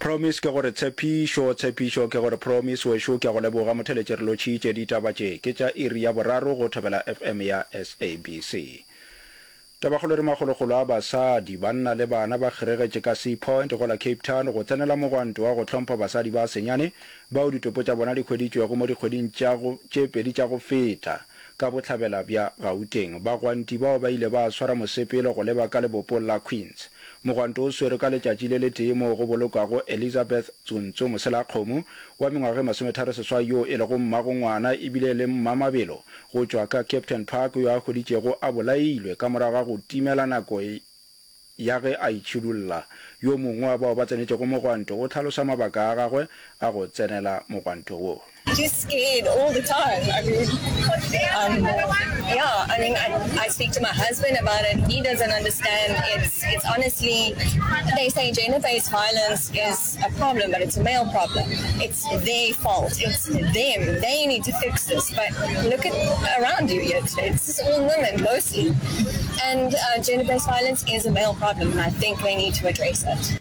promise ke gore tshepišo ke gore promise wešo ke go leboga motheletše re lotšhitše ditaba tše ke tša iri ya boraro go thobela FM ya SABC. Tabagolo re magologolo a basadi banna le bana ba kgeregetše ka Sea Point go la Cape Town go tsenela mogwanto wa go tlhompha basadi ba senyane bao ditopo tša bona di hweditšwego mo dikgweding tše pedi tša go feta ka botlhabela bja Gauteng. Bagwanti bao ba ile ba swara mosepelo go leba ka lebopong la Queens. Mogwanto o swere ka letšatši le letee mo go bolokwago Elizabeth Tsuntso Moselakgomo wa mengwaga 36 yo e lego mmagongwana ebile le mmamabelo go tšwa ka Captain Park yo a hweditšego a bolailwe ka moraga go timela nako ya ge a itšhidulla. Yo mongwe wa bao ba tsenetšego mogwanto go tlhalosa mabaka a gagwe a go tsenela mogwanto wo. Just scared all the time. I speak to my husband about it. He doesn't understand. It's honestly, they say gender-based violence is a problem, but it's a male problem. It's their fault. It's them. They need to fix this. But look at around you here today. This is all women mostly. And gender-based violence is a male problem, and I think we need to address it.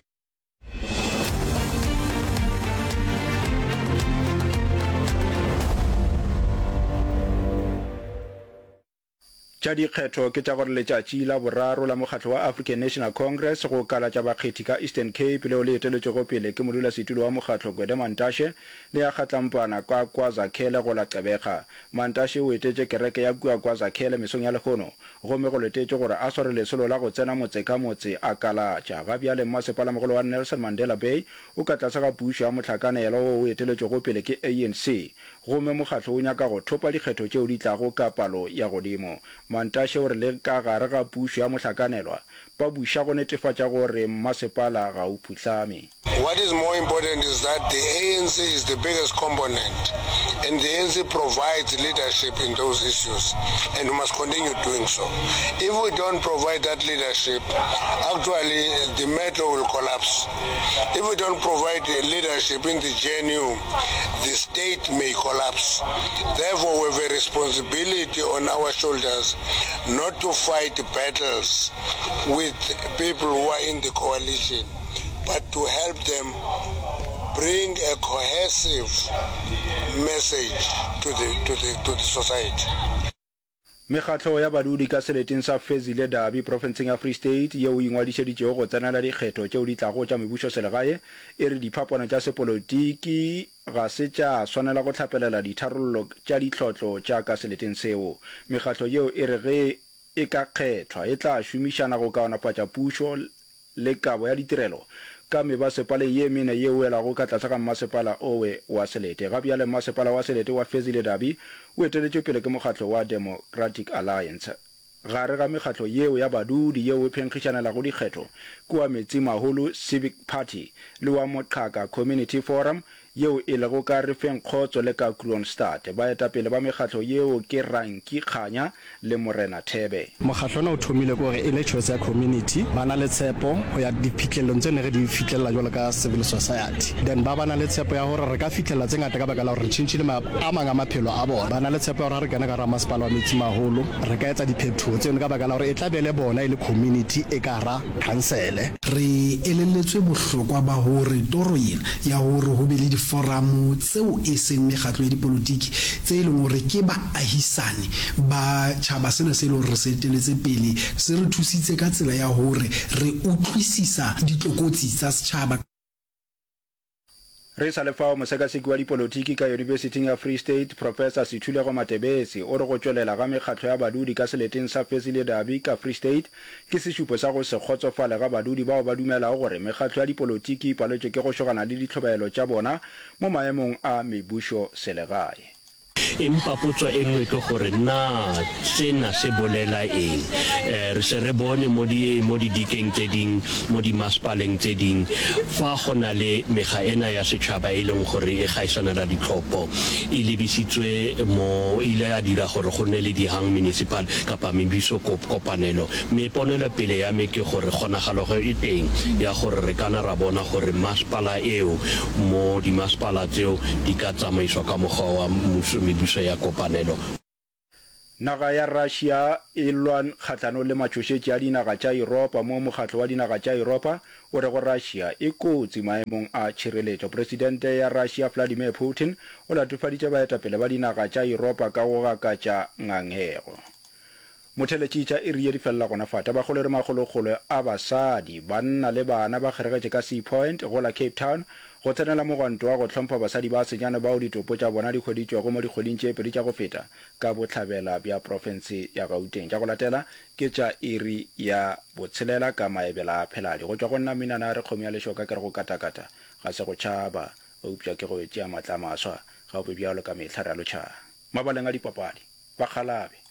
Tša dikgetho ke tša gore letšatši la boraro la mokgatlo wa African National Congress go kala tša bakgethi ka Eastern Cape leo le eteletšego pele ke modulasetulo wa mokgatlo Gwede Mantashe le a kgatlampana kwa KwaZakhele go la Gqeberha. Mantashe o etetše kereke ya kua KwaZakhele mesong ya lekgono gomme go letetše gore a sware lesolo la go tsena motse ka motse a kalatša. Gabjale mmasepala-mogolo wa Nelson Mandela Bay o ka tlase ga pušo ya mohlakanelo o eteletšego pele ke ANC gomme mokgatlo o nyaka go thopa dikgetho tšeo di tlago ka palo ya godimo. Mantashe gore le ka gare ga pušo ya mohlakanelwa ba buša go netefatša gore mmasepala ga o phutlame. What is more important is that the ANC is the biggest component and the ANC provides leadership in those issues and we must continue doing so. If we don't provide that leadership, actually the metro will collapse. If we don't provide the leadership in the GNU, the state may collapse. Therefore we have a responsibility on our shoulders not to fight battles with people who are in the coalition, but to help them bring a cohesive message to the society. Mekgatlo ya badudi ka seleteng sa Fezile Dabi provinceng ya Free State yeo ingwadišeditšego go tsenela dikgetho tšeo di tlago tša mebušo selegae e re diphapano tša sepolotiki ga se tša swanela go tlhapelela ditharollo tša ditlhotlo tša ka seleteng seo. Mekgatlo yeo e re ge e ka kgethwa e tla šomišana go kaonapatša pušo le kabo ya ditirelo ka mebasepala ye mene yeo elago ka tlase ga mmasepala owe wa Selete. Gabjale mmasepala wa Selete wa Fezile Dabi o eteletšwe pele ke mokgatlo wa Democratic Alliance. Gare ga mekgatlo yeo ya badudi yeo e phenkgišanelago dikgetho kua Metsimaholo Civic Party le wa Moqhaka Community Forum yeo e lego ka Refeng Kgotso le ka Kroonstad. Baetapele ba mekgatlo yeo ke Ranki Kganya le Morena Thebe. Mokgatlo o thomile gore e le choice ya community bana le tshepo go ya diphitlhelong tse ne re di fitlhela jalo ka civil society, then ba bana le tshepo ya gore re ka fitlhela tse ngata ka baka la gore re tšhintšhile a mang a maphelo a bona. Bana le tshepo ya gore re kena ka ramasepala wa Metsimaholo re ka etsa diphetogo tseno ka baka la gore e tla bele bona e le community e ka ra councile. Re elelletswe bohlokwa ba hore toro ena ya hore ho be le diforamo tseo e seng mekgatlo ya dipolotiki tse e leng hore ke baahisane ba tšhaba sena se e leng hore re se eteletse pele se re thusitse ka tsela ya hore re utlwisisa ditlokotsi tsa setšhaba. Re sa lefao mosekaseki wa dipolotiki ka University ya Free State Professor Sithulego Matebesi o re go tšwelela ga mekgatlo ya badudi ka seleteng sa Fezile Dabi ka Free State ke sešupo sa go se kgotsofale ga badudi bao ba dumelago gore mekgatlo ya dipolotiki e paletšwe ke go šogana le ditlhobaelo tša bona mo maemong a mebušo selegae. Empa potso e nngwe ke gore na sena se bolela eng. Re se re bone mo di dikeng tse ding mo di masepaleng tse ding fa go na le mekga ena ya setšhaba e leng gore e gaisanela ditlhopho e lebisitswe mo ile ya dira gore go nne le di-hang municipal kapa mebušo kopanelo. Me ponelo pele ya me ke gore kgonagalo e teng ya gore re kana ra bona gore masepala eo mo di masepala tseo di ka tsamaiswa ka mokgwa wa mebušo ya kopanelo. naga ya Russia e lwan kgatlano le matšhošetši a dinaga tša Europa mo mokgatlo wa dinaga tša Europa o re go Russia e kotsi maemong a tšhireletšo. Presidente ya Russia Vladimir Putin o latofaditše baetapele ba dinaga tša Europa ka go gakatša ngangego. Motheletši tša iri ye di felela gona fata ba kgole re magologolo a basadi banna le bana ba kgeregetše ka Sea Point go la Cape Town go tsenela mogwanto wa go hlompha basadi ba senyane bao ditopo tša bona di hweditšwego mo dikgweding tše pedi tša go feta ka bohlabela bja profense ya Gauteng. tša go latela ke tša iri ya botshelela ka maebela a pheladi go tšwa go nna Minana re kgomo ya lešoka ke re go katakata ga se go tšhaba ba upša ke go tšea matla maswa ga o bjalo ka mehla re a lotšha mabaleng a dipapadi ba Kgalabe.